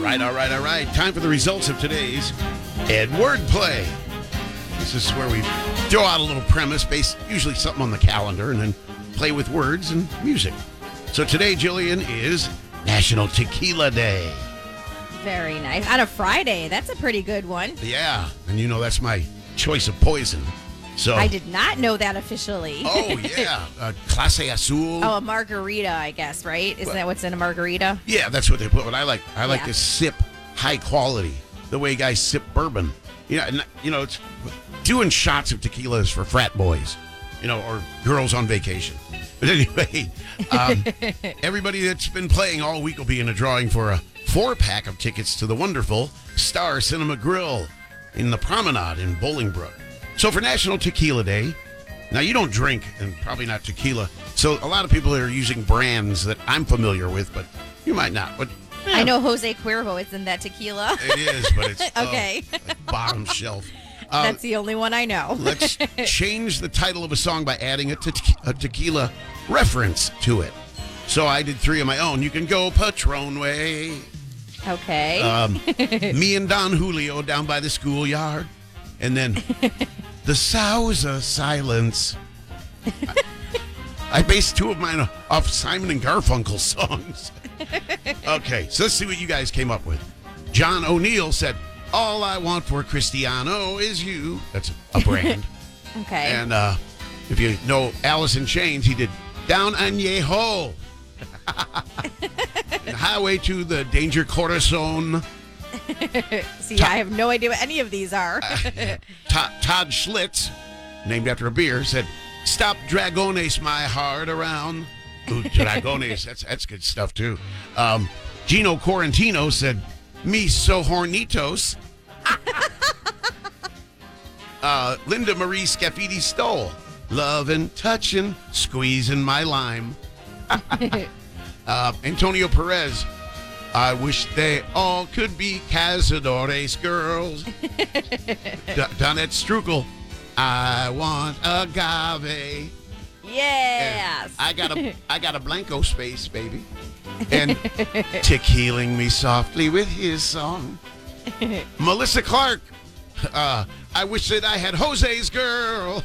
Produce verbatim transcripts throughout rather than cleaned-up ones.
right, all right, all right. Time for the results of today's Ed Wordplay. This is where we throw out a little premise based, usually something on the calendar, and then play with words and music. So today, Jillian, is National Tequila Day. Very nice. On a Friday. That's a pretty good one. Yeah, and you know that's my choice of poison. So I did not know that officially. Oh, yeah. Uh, Clase Azul. Oh, a margarita, I guess, right? Isn't Well, that what's in a margarita? Yeah, that's what they put. But I like I like Yeah. to sip high quality, the way guys sip bourbon. You know, and, you know, it's doing shots of tequila is for frat boys, you know, or girls on vacation. But anyway, um, everybody that's been playing all week will be in a drawing for a four-pack of tickets to the wonderful Star Cinema Grill in the Promenade in Bolingbrook. So for National Tequila Day, now you don't drink, and probably not tequila, so a lot of people are using brands that I'm familiar with, but you might not. But I know Jose Cuervo. Isn't that tequila? it is, but it's Okay. oh, like bottom shelf. Uh, That's the only one I know. let's change the title of a song by adding a, te- a tequila reference to it. So I did three of my own. You can go Patron Way. Okay. Um, me and Don Julio down by the schoolyard. And then the Sousa Silence. I, I based two of mine off Simon and Garfunkel songs. Okay, so let's see what you guys came up with. John O'Neill said, "All I want for Cristiano is you." That's a brand. okay. And uh, if you know Alice in Chains, he did Down Añejo. And Highway to the Danger Corazon. See, I have no idea what any of these are. Todd, Todd Schlitz, named after a beer, said, "Stop Dragones my heart around." Ooh, Dragones, that's that's good stuff too. Um, Gino Quarantino said, "Me so hornitos." uh, Linda Marie Scafidi Stoll, "Loving, touching, squeezing my lime." uh, Antonio Perez, "I wish they all could be Cazadores girls." D- Donette Strukel, "I want agave." Yes. I got a I got a blanco space, baby. And tequiling me softly with his song. Melissa Clark, uh, "I wish that I had Jose's girl."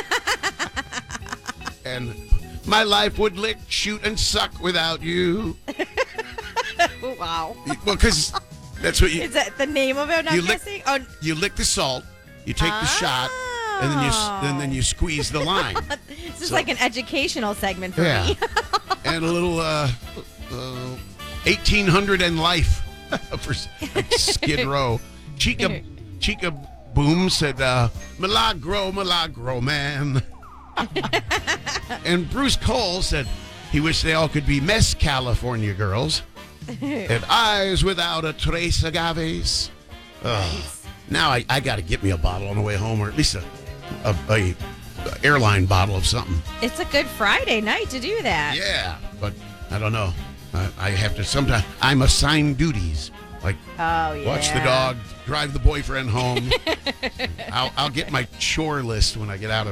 And "My life would lick, shoot, and suck without you." Wow. Well, because that's what you Is that the name of it? I'm You lick- guessing. Oh, you lick the salt, you take the shot, and then you s- and then you squeeze the lime. this is So- like an educational segment for Yeah. me. And a little uh, uh, eighteen hundred and life for like Skid Row. Chica Chica Boom said, uh, "Milagro, milagro, man." And Bruce Cole said he wished they all could be Miss California girls. And "Eyes without a trace agaves." Ugh. Now I, I got to get me a bottle on the way home, or at least a, a, a, a airline bottle of something. It's a good Friday night to do that. Yeah, but I don't know. I, I have to sometimes. I'm assigned duties, like Oh, yeah. watch the dog, drive the boyfriend home. I'll, I'll get my chore list when I get out of